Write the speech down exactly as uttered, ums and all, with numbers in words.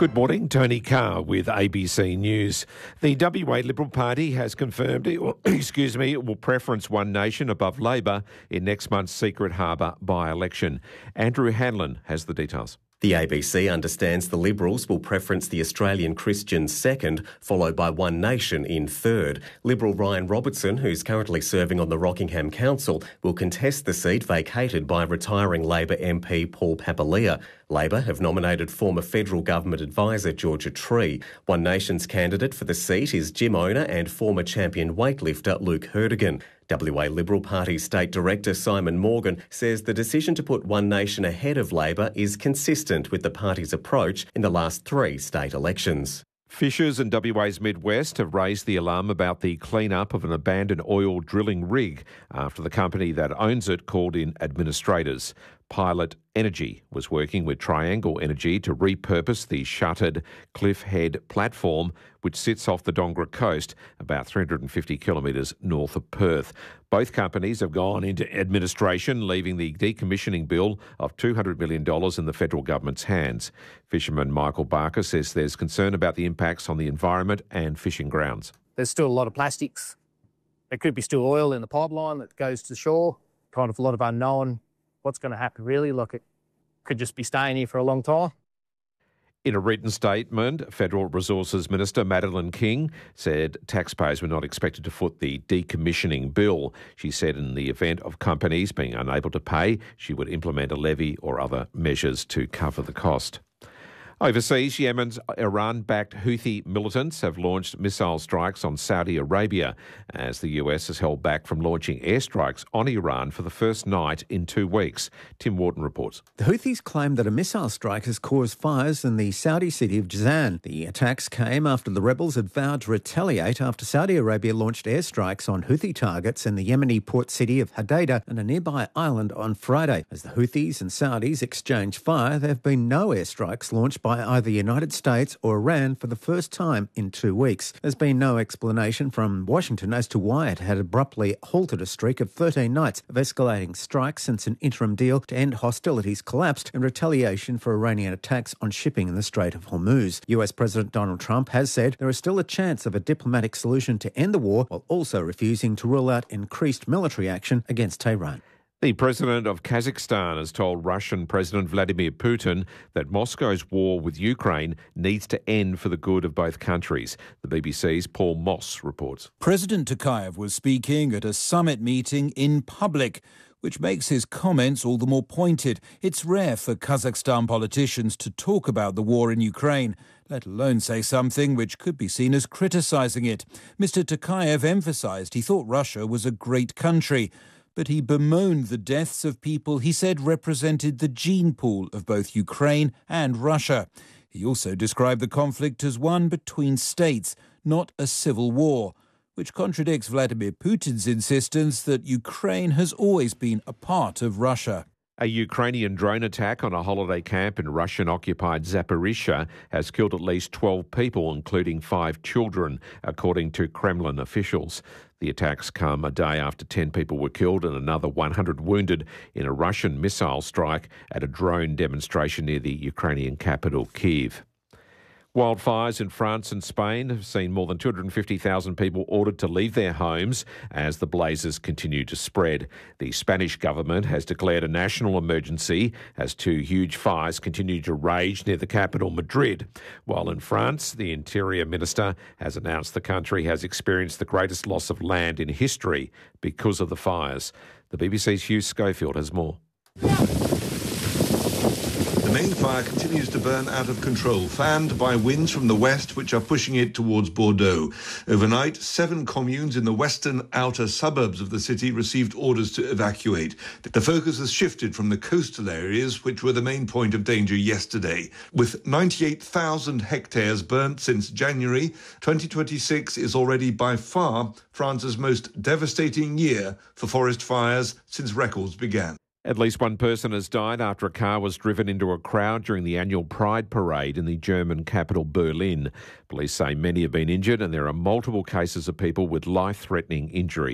Good morning, Tony Carr with A B C News. The W A Liberal Party has confirmed it will, excuse me, it will preference One Nation above Labor in next month's Secret Harbour by-election. Andrew Hanlon has the details. The A B C understands the Liberals will preference the Australian Christians second, followed by One Nation in third. Liberal Ryan Robertson, who's currently serving on the Rockingham Council, will contest the seat vacated by retiring Labor M P Paul Papalia. Labor have nominated former federal government advisor Georgia Tree. One Nation's candidate for the seat is gym owner and former champion weightlifter Luke Herdigan. W A Liberal Party State Director Simon Morgan says the decision to put One Nation ahead of Labor is consistent with the party's approach in the last three state elections. Fishers in W A's Midwest have raised the alarm about the clean-up of an abandoned oil drilling rig after the company that owns it called in administrators. Pilot Energy was working with Triangle Energy to repurpose the shuttered Cliff Head platform, which sits off the Dongara coast, about three hundred fifty kilometres north of Perth. Both companies have gone into administration, leaving the decommissioning bill of two hundred million dollars in the federal government's hands. Fisherman Michael Barker says there's concern about the impacts on the environment and fishing grounds. There's still a lot of plastics. There could be still oil in the pipeline that goes to shore, kind of a lot of unknown. What's going to happen really? Look, it could just be staying here for a long time. In a written statement, Federal Resources Minister Madeleine King said taxpayers were not expected to foot the decommissioning bill. She said in the event of companies being unable to pay, she would implement a levy or other measures to cover the cost. Overseas, Yemen's Iran-backed Houthi militants have launched missile strikes on Saudi Arabia as the U S has held back from launching airstrikes on Iran for the first night in two weeks. Tim Wharton reports. The Houthis claim that a missile strike has caused fires in the Saudi city of Jazan. The attacks came after the rebels had vowed to retaliate after Saudi Arabia launched airstrikes on Houthi targets in the Yemeni port city of Hodeidah and a nearby island on Friday. As the Houthis and Saudis exchange fire, there have been no airstrikes launched by by either the United States or Iran for the first time in two weeks. There's been no explanation from Washington as to why it had abruptly halted a streak of thirteen nights of escalating strikes since an interim deal to end hostilities collapsed in retaliation for Iranian attacks on shipping in the Strait of Hormuz. U S President Donald Trump has said there is still a chance of a diplomatic solution to end the war, while also refusing to rule out increased military action against Tehran. The president of Kazakhstan has told Russian President Vladimir Putin that Moscow's war with Ukraine needs to end for the good of both countries. The B B C's Paul Moss reports. President Tokayev was speaking at a summit meeting in public, which makes his comments all the more pointed. It's rare for Kazakhstan politicians to talk about the war in Ukraine, let alone say something which could be seen as criticising it. Mister Tokayev emphasised he thought Russia was a great country, but he bemoaned the deaths of people he said represented the gene pool of both Ukraine and Russia. He also described the conflict as one between states, not a civil war, which contradicts Vladimir Putin's insistence that Ukraine has always been a part of Russia. A Ukrainian drone attack on a holiday camp in Russian-occupied Zaporizhzhia has killed at least twelve people, including five children, according to Kremlin officials. The attacks come a day after ten people were killed and another one hundred wounded in a Russian missile strike at a drone demonstration near the Ukrainian capital, Kyiv. Wildfires in France and Spain have seen more than two hundred fifty thousand people ordered to leave their homes as the blazes continue to spread. The Spanish government has declared a national emergency as two huge fires continue to rage near the capital, Madrid. While in France, the Interior Minister has announced the country has experienced the greatest loss of land in history because of the fires. The B B C's Hugh Schofield has more. The main fire continues to burn out of control, fanned by winds from the west, which are pushing it towards Bordeaux. Overnight, seven communes in the western outer suburbs of the city received orders to evacuate. The focus has shifted from the coastal areas, which were the main point of danger yesterday. With ninety-eight thousand hectares burnt since January, twenty twenty-six is already by far France's most devastating year for forest fires since records began. At least one person has died after a car was driven into a crowd during the annual Pride Parade in the German capital, Berlin. Police say many have been injured and there are multiple cases of people with life-threatening injuries.